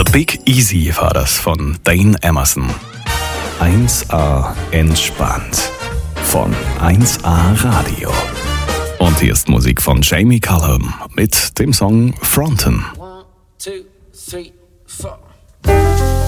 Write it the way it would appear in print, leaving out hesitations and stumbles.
Big Easy war das von Dane Emerson. 1A entspannt von 1A Radio. Und hier ist Musik von Jamie Cullum mit dem Song Fronten. 1, 2, 3, 4.